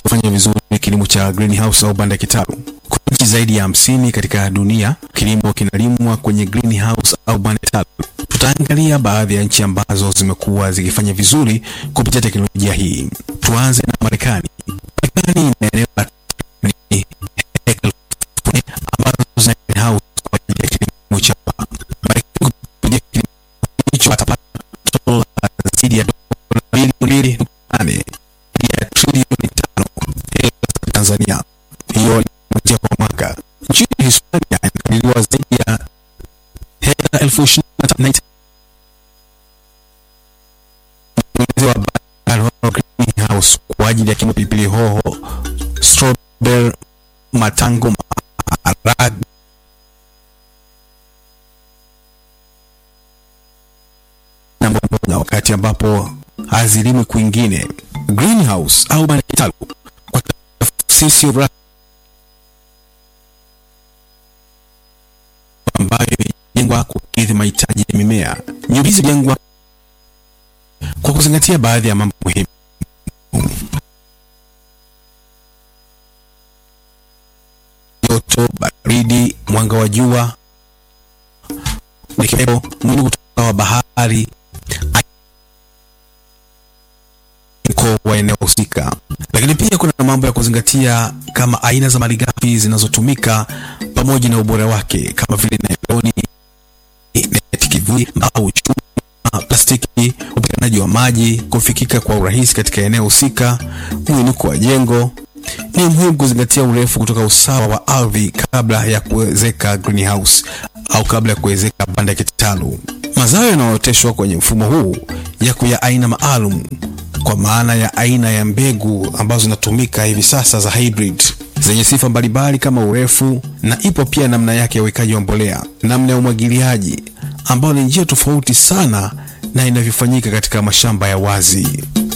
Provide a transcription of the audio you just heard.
kufanya vizuri kilimo cha greenhouse au banda kitalu. Kwa nchi zaidi ya 50 katika dunia, kilimo kinalimwa kwenye greenhouse au banda kitalu. Tutaangalia baadhi ya nchi ambazo zimekuwa zikifanya vizuri kupitia teknolojia hii. Tuanze na Marekani. Marekani ina eneo la ambazo zina greenhouse kwa ajili ya kilimo cha Marekani. Kupitia kilimo hicho atapata zaidi ya dola bilioni 2.8 ya trilioni 5 Tanzania. Hiyo ni kwa mwaka. Nchini Hispania inakadiriwa zaidi ya hela 25,000 greenhouse kwa ajili ya kilimo pilipili hoho, strawberry, matango, maharagwe na mboga, wakati ambapo hazilimwi kwingine. Greenhouse au banda kitalu kwa tafsiri ambayo imejengwa kukidhi mahitaji ya mimea. Nyumba hizi hujengwa kwa kuzingatia baadhi ya mambo muhimu. Joto, baridi, mwanga wa jua, nikiwepo mwanga kutoka bahari, kwa eneo husika. Lakini pia kuna mambo ya kuzingatia kama aina za malighafi zinazotumika pamoja na ubora wake, kama vile nailoni, neti, kivuli au chuma, plastiki, upatikanaji wa maji, kufikika kwa urahisi katika eneo husika, mwinuko wa jengo. Ni muhimu kuzingatia urefu kutoka usawa wa ardhi kabla ya kuwezeka greenhouse au kabla ya kuwezeka banda kitalu. Mazao yanayooteshwa kwenye mfumo huu yako ya aina maalum, kwa maana ya aina ya mbegu ambazo zinatumika hivi sasa za hybrid zenye sifa mbalimbali kama urefu, na ipo pia namna yake ya uwekaji wa mbolea, namna ya umwagiliaji, ambao ni njia tofauti sana na inavyofanyika katika mashamba ya wazi.